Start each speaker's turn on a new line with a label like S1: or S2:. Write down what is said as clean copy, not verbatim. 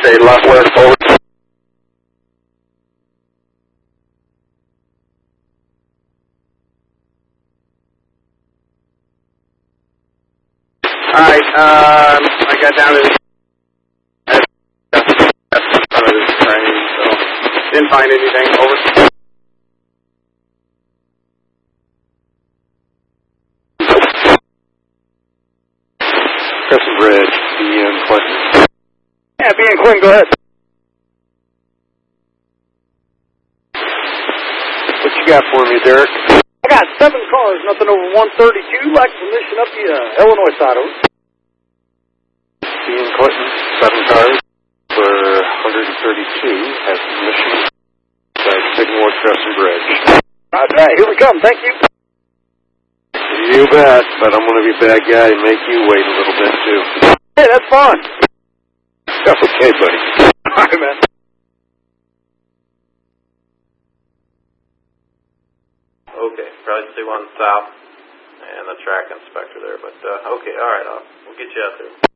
S1: Stay left west, over. Alright, I got down to the train, so didn't find anything, over.
S2: Crescent Bridge, B.N. Clinton.
S1: Yeah, B.N. Clinton, go ahead.
S2: What you got for me, Derek?
S1: I got 7 cars, nothing over 132, like permission up the Illinois side of it.
S2: B.N. Clinton, 7 cars for 132, has permission by Signal Crescent Bridge.
S1: Alright, here we come, thank you.
S2: You bet, but I'm going to be a bad guy and make you wait a little bit, too.
S1: Hey, that's fine.
S2: That's okay, buddy.
S1: Alright, man.
S3: Okay, probably C1 south and the track inspector there, but okay, alright, we'll get you out there.